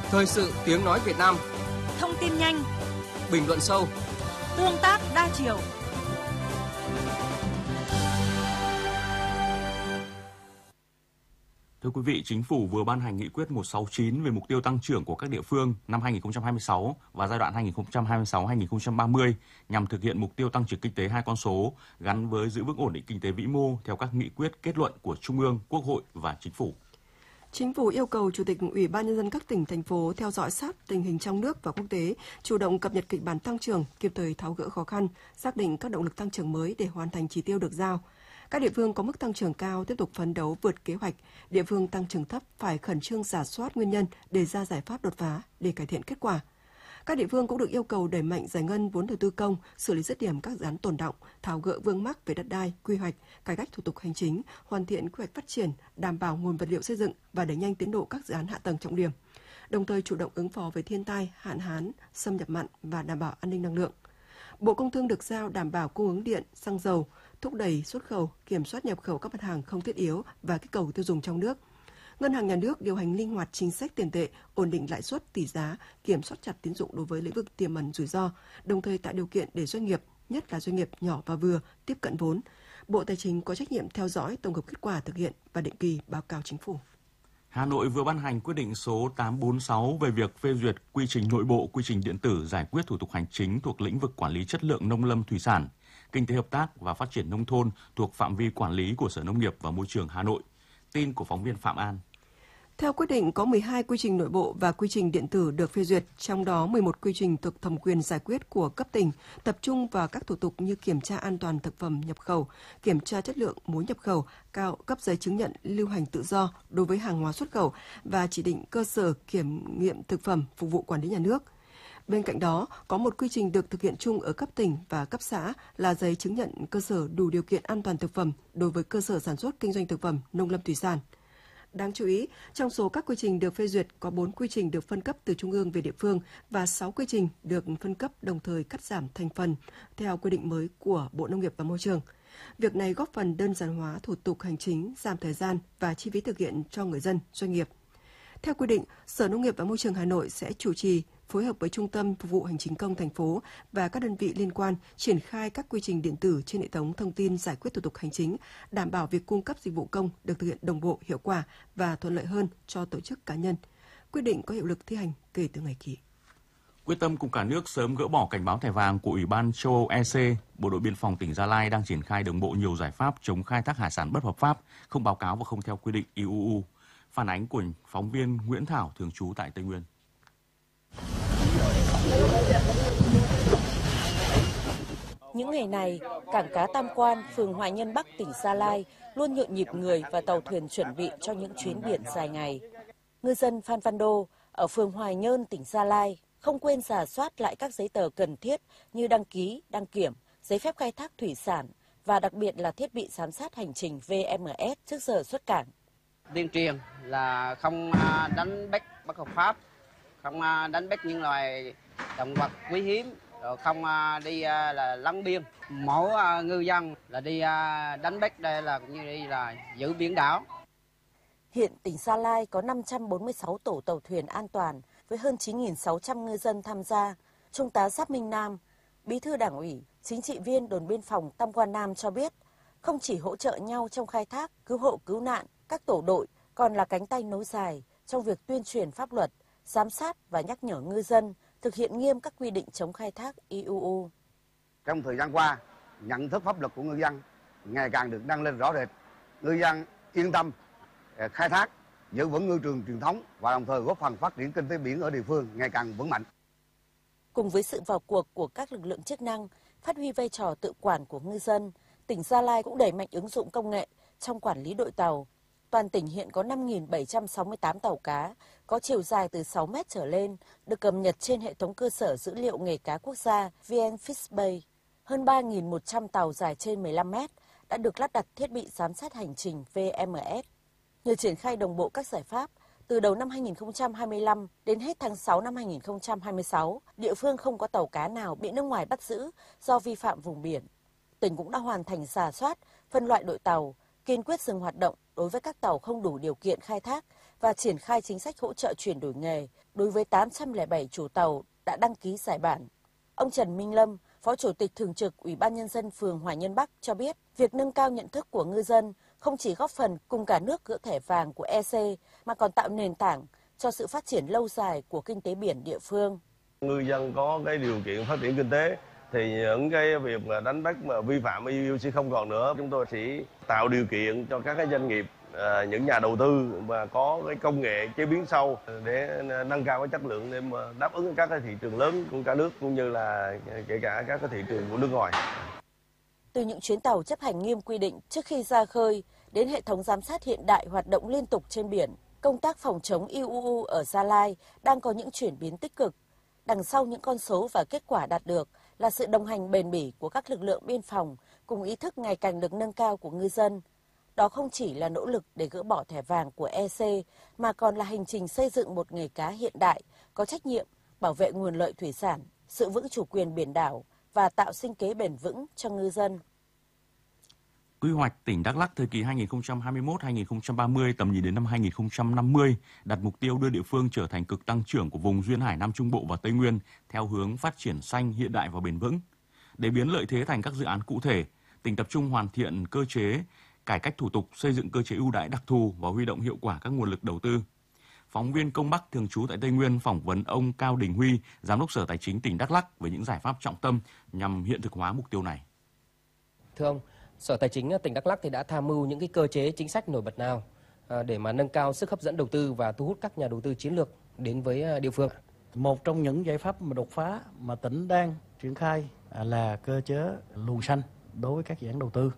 Thời sự tiếng nói Việt Nam. Thông tin nhanh, bình luận sâu, tương tác đa chiều. Thưa quý vị, Chính phủ vừa ban hành nghị quyết 169 về mục tiêu tăng trưởng của các địa phương năm 2026 và giai đoạn 2026-2030 nhằm thực hiện mục tiêu tăng trưởng kinh tế hai con số gắn với giữ vững ổn định kinh tế vĩ mô theo các nghị quyết kết luận của Trung ương, Quốc hội và Chính phủ. Chính phủ yêu cầu Chủ tịch Ủy ban Nhân dân các tỉnh, thành phố theo dõi sát tình hình trong nước và quốc tế, chủ động cập nhật kịch bản tăng trưởng, kịp thời tháo gỡ khó khăn, xác định các động lực tăng trưởng mới để hoàn thành chỉ tiêu được giao. Các địa phương có mức tăng trưởng cao tiếp tục phấn đấu vượt kế hoạch, địa phương tăng trưởng thấp phải khẩn trương rà soát nguyên nhân, đề ra giải pháp đột phá để cải thiện kết quả. Các địa phương cũng được yêu cầu đẩy mạnh giải ngân vốn đầu tư công, xử lý dứt điểm các dự án tồn đọng, tháo gỡ vướng mắc về đất đai, quy hoạch, cải cách thủ tục hành chính, hoàn thiện quy hoạch phát triển, đảm bảo nguồn vật liệu xây dựng và đẩy nhanh tiến độ các dự án hạ tầng trọng điểm. Đồng thời chủ động ứng phó với thiên tai, hạn hán, xâm nhập mặn và đảm bảo an ninh năng lượng. Bộ Công Thương được giao đảm bảo cung ứng điện, xăng dầu, thúc đẩy xuất khẩu, kiểm soát nhập khẩu các mặt hàng không thiết yếu và kích cầu tiêu dùng trong nước. Ngân hàng Nhà nước điều hành linh hoạt chính sách tiền tệ, ổn định lãi suất, tỷ giá, kiểm soát chặt tín dụng đối với lĩnh vực tiềm ẩn rủi ro, đồng thời tạo điều kiện để doanh nghiệp, nhất là doanh nghiệp nhỏ và vừa, tiếp cận vốn. Bộ Tài chính có trách nhiệm theo dõi, tổng hợp kết quả thực hiện và định kỳ báo cáo Chính phủ. Hà Nội vừa ban hành quyết định số 846 về việc phê duyệt quy trình nội bộ, quy trình điện tử giải quyết thủ tục hành chính thuộc lĩnh vực quản lý chất lượng nông lâm thủy sản, kinh tế hợp tác và phát triển nông thôn thuộc phạm vi quản lý của Sở Nông nghiệp và Môi trường Hà Nội. Tin của phóng viên Phạm An. Theo quyết định, có 12 quy trình nội bộ và quy trình điện tử được phê duyệt, trong đó 11 quy trình thuộc thẩm quyền giải quyết của cấp tỉnh, tập trung vào các thủ tục như kiểm tra an toàn thực phẩm nhập khẩu, kiểm tra chất lượng muối nhập khẩu, cấp giấy chứng nhận lưu hành tự do đối với hàng hóa xuất khẩu và chỉ định cơ sở kiểm nghiệm thực phẩm phục vụ quản lý nhà nước. Bên cạnh đó, có một quy trình được thực hiện chung ở cấp tỉnh và cấp xã là giấy chứng nhận cơ sở đủ điều kiện an toàn thực phẩm đối với cơ sở sản xuất kinh doanh thực phẩm nông lâm thủy sản. Đáng chú ý, trong số các quy trình được phê duyệt có 4 quy trình được phân cấp từ trung ương về địa phương và 6 quy trình được phân cấp đồng thời cắt giảm thành phần theo quy định mới của Bộ Nông nghiệp và Môi trường. Việc này góp phần đơn giản hóa thủ tục hành chính, giảm thời gian và chi phí thực hiện cho người dân, doanh nghiệp. Theo quy định, Sở Nông nghiệp và Môi trường Hà Nội sẽ chủ trì phối hợp với Trung tâm Phục vụ Hành chính công thành phố và các đơn vị liên quan triển khai các quy trình điện tử trên hệ thống thông tin giải quyết thủ tục hành chính, đảm bảo việc cung cấp dịch vụ công được thực hiện đồng bộ, hiệu quả và thuận lợi hơn cho tổ chức cá nhân. Quyết định có hiệu lực thi hành kể từ ngày ký. Quyết tâm cùng cả nước sớm gỡ bỏ cảnh báo thẻ vàng của Ủy ban châu Âu EC, Bộ đội Biên phòng tỉnh Gia Lai đang triển khai đồng bộ nhiều giải pháp chống khai thác hải sản bất hợp pháp, không báo cáo và không theo quy định IUU. Phản ánh của phóng viên Nguyễn Thảo thường trú tại Tây Nguyên. Những ngày này, cảng cá Tam Quan, phường Hoài Nhân Bắc, tỉnh Gia Lai luôn nhộn nhịp người và tàu thuyền chuẩn bị cho những chuyến biển dài ngày. Ngư dân Phan Văn Đô ở phường Hoài Nhơn, tỉnh Gia Lai không quên rà soát lại các giấy tờ cần thiết như đăng ký, đăng kiểm, giấy phép khai thác thủy sản và đặc biệt là thiết bị giám sát hành trình VMS trước giờ xuất cảng. Tuyên truyền là không đánh bắt bất hợp pháp, không đánh bắt những loài động vật quý hiếm, rồi không đi là lấn biên. Mỗi ngư dân là đi đánh bắt đây là cũng như đi là giữ biển đảo. Hiện tỉnh Gia Lai có 546 tổ tàu thuyền an toàn với hơn 9.600 ngư dân tham gia. Trung tá Giáp Minh Nam, Bí thư Đảng ủy, chính trị viên đồn biên phòng Tam Quan Nam cho biết, không chỉ hỗ trợ nhau trong khai thác, cứu hộ cứu nạn, các tổ đội còn là cánh tay nối dài trong việc tuyên truyền pháp luật, giám sát và nhắc nhở ngư dân thực hiện nghiêm các quy định chống khai thác IUU. Trong thời gian qua, nhận thức pháp luật của ngư dân ngày càng được nâng lên rõ rệt. Ngư dân yên tâm khai thác, giữ vững ngư trường truyền thống và đồng thời góp phần phát triển kinh tế biển ở địa phương ngày càng vững mạnh. Cùng với sự vào cuộc của các lực lượng chức năng, phát huy vai trò tự quản của ngư dân, tỉnh Gia Lai cũng đẩy mạnh ứng dụng công nghệ trong quản lý đội tàu. Toàn tỉnh hiện có 5.768 tàu cá, có chiều dài từ 6 mét trở lên, được cập nhật trên hệ thống cơ sở dữ liệu nghề cá quốc gia VnFishBay. Hơn 3.100 tàu dài trên 15 mét đã được lắp đặt thiết bị giám sát hành trình VMS. Nhờ triển khai đồng bộ các giải pháp, từ đầu năm 2025 đến hết tháng 6 năm 2026, địa phương không có tàu cá nào bị nước ngoài bắt giữ do vi phạm vùng biển. Tỉnh cũng đã hoàn thành rà soát, phân loại đội tàu, kiên quyết dừng hoạt động đối với các tàu không đủ điều kiện khai thác và triển khai chính sách hỗ trợ chuyển đổi nghề đối với 807 chủ tàu đã đăng ký giải bản. Ông Trần Minh Lâm, Phó Chủ tịch Thường trực Ủy ban Nhân dân phường Hòa Nhân Bắc cho biết, việc nâng cao nhận thức của ngư dân không chỉ góp phần cùng cả nước gỡ thẻ vàng của EC, mà còn tạo nền tảng cho sự phát triển lâu dài của kinh tế biển địa phương. Ngư dân có cái điều kiện phát triển kinh tế thì những cái việc mà đánh bắt mà vi phạm IUU sẽ không còn nữa. Chúng tôi sẽ tạo điều kiện cho các cái doanh nghiệp, những nhà đầu tư mà có cái công nghệ chế biến sâu để nâng cao cái chất lượng để mà đáp ứng các cái thị trường lớn của cả nước cũng như là kể cả các cái thị trường của nước ngoài. Từ những chuyến tàu chấp hành nghiêm quy định trước khi ra khơi đến hệ thống giám sát hiện đại hoạt động liên tục trên biển, công tác phòng chống IUU ở Gia Lai đang có những chuyển biến tích cực. Đằng sau những con số và kết quả đạt được là sự đồng hành bền bỉ của các lực lượng biên phòng cùng ý thức ngày càng được nâng cao của ngư dân. Đó không chỉ là nỗ lực để gỡ bỏ thẻ vàng của EC, mà còn là hành trình xây dựng một nghề cá hiện đại, có trách nhiệm, bảo vệ nguồn lợi thủy sản, giữ vững chủ quyền biển đảo và tạo sinh kế bền vững cho ngư dân. Quy hoạch tỉnh Đắk Lắk thời kỳ 2021-2030 tầm nhìn đến năm 2050 đặt mục tiêu đưa địa phương trở thành cực tăng trưởng của vùng duyên hải Nam Trung Bộ và Tây Nguyên theo hướng phát triển xanh, hiện đại và bền vững. Để biến lợi thế thành các dự án cụ thể, tỉnh tập trung hoàn thiện cơ chế, cải cách thủ tục, xây dựng cơ chế ưu đãi đặc thù và huy động hiệu quả các nguồn lực đầu tư. Phóng viên Công Bắc thường trú tại Tây Nguyên phỏng vấn ông Cao Đình Huy, Giám đốc Sở Tài chính tỉnh Đắk Lắk về những giải pháp trọng tâm nhằm hiện thực hóa mục tiêu này. Thưa ông, Sở Tài chính tỉnh Đắk Lắk thì đã tham mưu những cái cơ chế chính sách nổi bật nào để mà nâng cao sức hấp dẫn đầu tư và thu hút các nhà đầu tư chiến lược đến với địa phương? Một trong những giải pháp mà đột phá mà tỉnh đang triển khai là cơ chế luồng xanh đối với các dự án đầu tư.